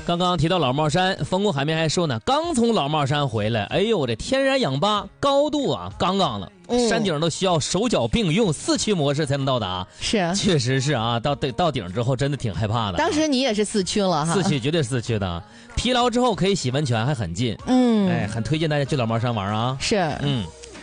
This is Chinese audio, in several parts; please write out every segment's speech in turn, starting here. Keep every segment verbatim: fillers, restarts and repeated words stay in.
刚刚提到老帽山，风过海面还说呢，刚从老帽山回来，哎呦，这天然氧吧高度啊，杠杠了，嗯、山顶都需要手脚并用四驱模式才能到达。 是， 确实是啊，到到顶之后真的挺害怕的。 当时你也是四驱了哈？ 四驱绝对是四驱的，疲劳之后可以洗温泉，还很近。 嗯， 哎，很推荐大家去老帽山玩啊。 是， 嗯。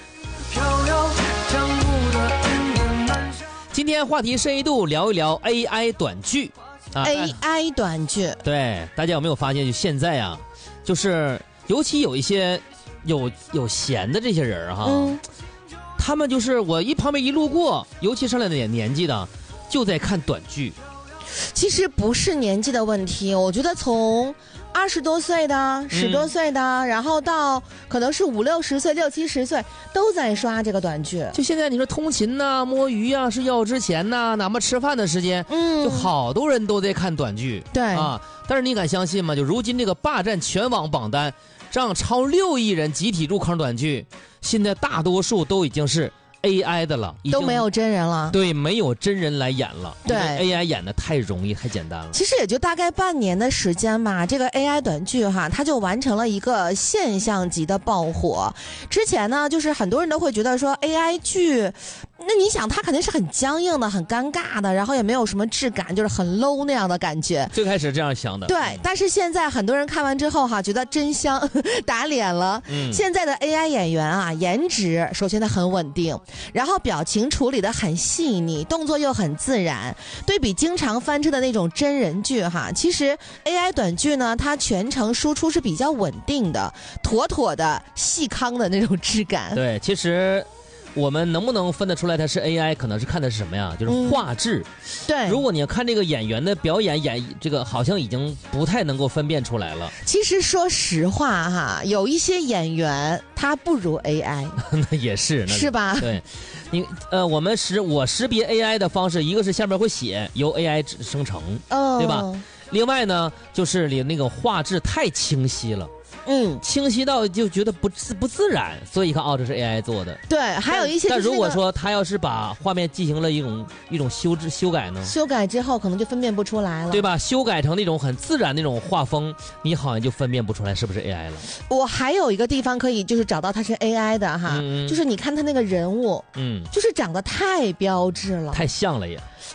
今天话题深一度聊一聊 A I 短剧。 啊、A I 短剧， 对，大家有没有发现，就现在啊，就是尤其有一些有有闲的这些人哈、嗯，他们就是我一旁边一路过，尤其上来点年纪的，就在看短剧。 其实不是年纪的问题，我觉得从二十多岁的、十多岁的、嗯，然后到可能是五六十岁、六七十岁，都在刷这个短剧。 就现在你说通勤呐、摸鱼啊、睡觉之前呐、哪怕吃饭的时间，嗯，就好多人都在看短剧。 对啊，但是你敢相信吗？就如今这个霸占全网榜单，让超六亿人集体入坑短剧，现在大多数都已经是A I 的了， 都没有真人了。 对，没有真人来演了。 对 ，A I 演的太容易、太简单了。 其实也就大概半年的时间吧，这个 A I 短剧哈，它就完成了一个现象级的爆火。之前呢，就是很多人都会觉得说 A I 剧，那你想它肯定是很僵硬的、很尴尬的，然后也没有什么质感，就是很 low 那样的感觉。 最开始这样想的。 对，但是现在很多人看完之后哈，觉得真香，打脸了。嗯，现在的 A I 演员啊，颜值首先它很稳定。然后表情处理得很细腻，动作又很自然，对比经常翻车的那种真人剧哈，其实 A I 短剧呢，它全程输出是比较稳定的，妥妥的细糠的那种质感。 对，其实我们能不能分得出来它是 A I， 可能是看的是什么呀？就是画质。嗯、 对， 如果你要看这个演员的表演，演这个好像已经不太能够分辨出来了。 其实说实话哈，有一些演员他不如 A I， 那也是， 是吧？ 对，你呃，我们识我识别 A I 的方式，一个是下面会写由 A I 生成，哦，对吧？另外呢，就是你那个画质太清晰了。嗯，清晰到就觉得不自不自然，所以看哦，这是 A I 做的。 对，还有一些、 就是。但如果说他要是把画面进行了一种一种修制修改呢？ 修改之后可能就分辨不出来了， 对吧？修改成那种很自然那种画风，你好像就分辨不出来是不是 A I 了。 我还有一个地方可以就是找到它是 A I 的哈，嗯、就是你看他那个人物，嗯，就是长得太标致了， 太像了也。